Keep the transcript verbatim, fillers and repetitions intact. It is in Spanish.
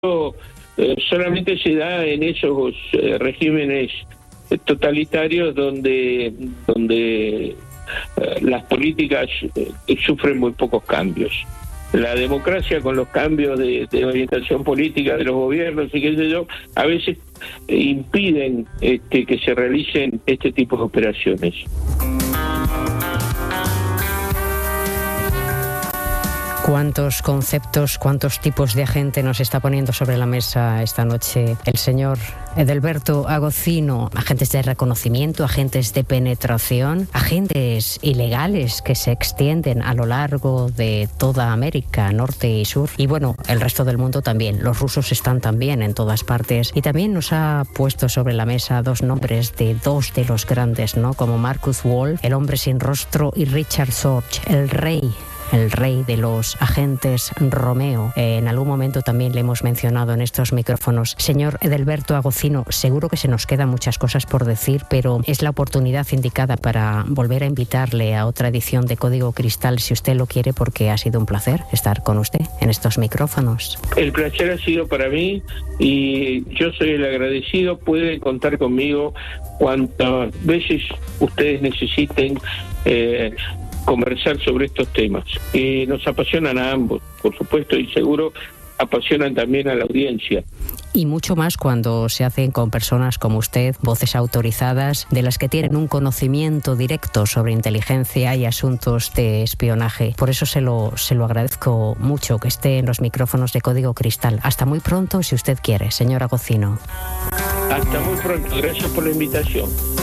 eh, solamente se da en esos eh, regímenes totalitarios donde, donde eh, las políticas eh, sufren muy pocos cambios. La democracia, con los cambios de, de orientación política de los gobiernos y qué sé yo, a veces eh, impiden este, que se realicen este tipo de operaciones. ¿Cuántos conceptos, cuántos tipos de agente nos está poniendo sobre la mesa esta noche el señor Edelberto Agostino? Agentes de reconocimiento, agentes de penetración, agentes ilegales que se extienden a lo largo de toda América, norte y sur. Y bueno, el resto del mundo también. Los rusos están también en todas partes. Y también nos ha puesto sobre la mesa dos nombres de dos de los grandes, ¿no? Como Markus Wolf, el hombre sin rostro, y Richard Sorge, el rey. El rey de los agentes Romeo. Eh, en algún momento también le hemos mencionado en estos micrófonos. Señor Edelberto Agostino, seguro que se nos quedan muchas cosas por decir, pero es la oportunidad indicada para volver a invitarle a otra edición de Código Cristal, si usted lo quiere, porque ha sido un placer estar con usted en estos micrófonos. El placer ha sido para mí y yo soy el agradecido. Pueden contar conmigo cuantas veces ustedes necesiten eh, conversar sobre estos temas que nos apasionan a ambos, por supuesto, y seguro apasionan también a la audiencia. Y mucho más cuando se hacen con personas como usted, voces autorizadas, de las que tienen un conocimiento directo sobre inteligencia y asuntos de espionaje. Por eso se lo, se lo agradezco mucho que esté en los micrófonos de Código Cristal. Hasta muy pronto, si usted quiere, señor Agostino. Hasta muy pronto, gracias por la invitación.